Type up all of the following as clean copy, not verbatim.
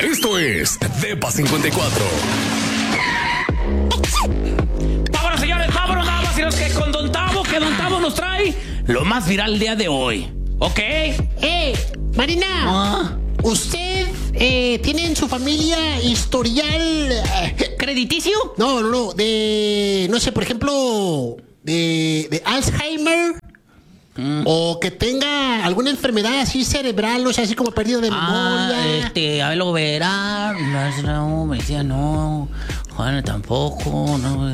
Esto es Depa 54. Vámonos, señores, vámonos nada más. Y los que con Don Tavo, que Don Tavo nos trae lo más viral el día de hoy. ¿Ok? Marina, ¿usted tiene en su familia historial ¿Crediticio? No, no sé, por ejemplo, de Alzheimer? O que tenga alguna enfermedad así cerebral, o sea, así como pérdida de memoria. A ver, lo verá. No, me decía no. Juana tampoco, no.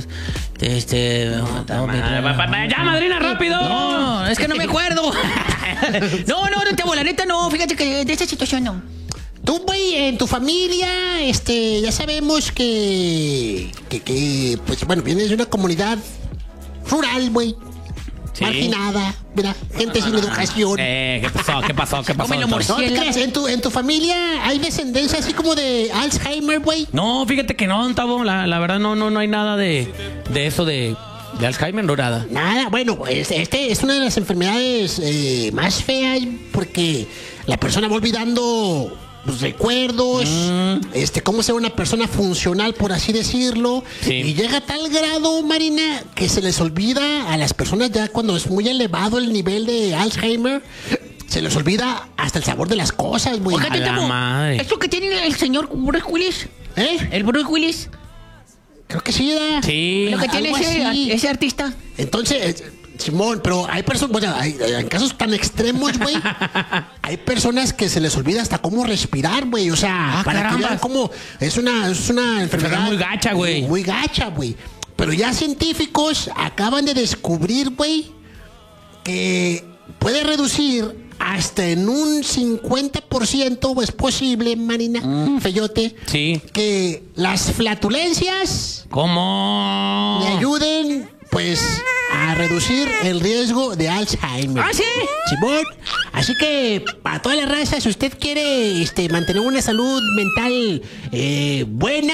Ya, madrina, rápido. No, es que no me acuerdo. No, la neta no. Fíjate que de esta situación no. Tú, güey, en tu familia, ya sabemos que pues, bueno, vienes de una comunidad rural, güey. Sí. Marginada, mira, gente sin educación. ¿Qué pasó? No te creas, en tu familia hay descendencia así como de Alzheimer, güey. No, fíjate que no, Tavo, la verdad no hay nada de eso de Alzheimer, no nada. Nada, bueno, pues es una de las enfermedades más feas porque la persona va olvidando los recuerdos, cómo ser una persona funcional, por así decirlo. Sí. Y llega a tal grado, Marina, que se les olvida a las personas ya cuando es muy elevado el nivel de Alzheimer. Se les olvida hasta el sabor de las cosas, güey. A la madre. ¿Esto que tiene el señor Bruce Willis? ¿El Bruce Willis? Creo que sí, ¿verdad? Sí. Lo que tiene ese artista. Entonces, Simón, pero hay personas, bueno, en casos tan extremos, güey, hay personas que se les olvida hasta cómo respirar, güey. O sea, para que vean cómo es una enfermedad muy gacha, güey. Muy gacha, güey. Pero ya científicos acaban de descubrir, güey, que puede reducir hasta en un 50%, es posible, Marina, Feyote, sí, que las flatulencias ¿cómo? le ayuden, pues, a reducir el riesgo de Alzheimer. ¿Ah, sí? Simón. Así que, para toda la raza, si usted quiere mantener una salud mental buena,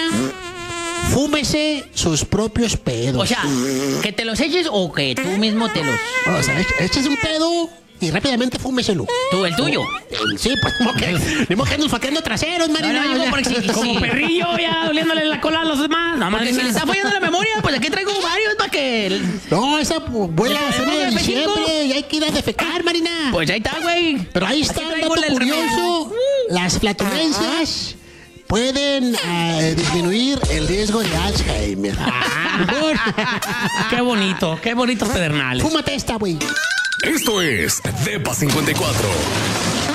fúmese sus propios pedos. O sea, que te los eches o que tú mismo te los... O sea, eches un pedo y rápidamente fúmeselo. ¿Tú, el tuyo? Sí, pues, como que nos faqueando traseros, Marina. No, como perrillo ya doliéndole la cola a los demás. No, porque si le está fallando la memoria, pues aquí traigo varios para que... No, esa vuela a ser de diciembre y hay que ir a defecar, Marina. Pues ahí está, güey. Pero ahí está el dato curioso. Las flatulencias pueden disminuir el riesgo de Alzheimer. Qué bonito pedernal. Fúmate esta, güey. Esto es Depa 54.